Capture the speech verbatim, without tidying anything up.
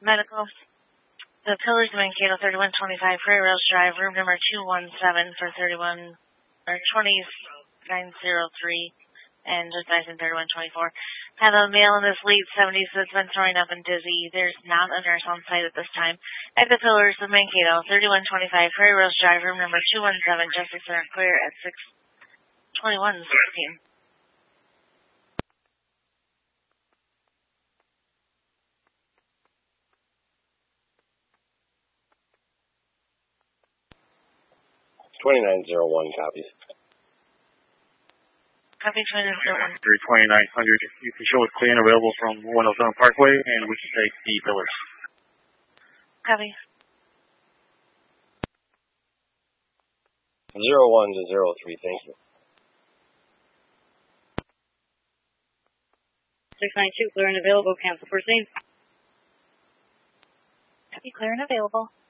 Medical. The Pillars of Mankato, thirty-one twenty-five Prairie Ridge Drive, room number two one seven for thirty-one or twenty-nine oh three, and just nice in thirty-one twenty-four. Have a male in his late seventies that's been throwing up and dizzy. There's not a nurse on site at this time. At the Pillars of Mankato, thirty-one twenty-five Prairie Ridge Drive, room number two one seven, Justice Center clear at six twenty-one sixteen. twenty-nine oh one copies. Copy twenty-nine oh one. twenty-nine hundred. You can show it's clear and available from one oh seven Parkway, and we can take the Pillars. Copy. Zero one to zero three, thank you. six nine two, clear and available, cancel proceed. Copy, clear and available.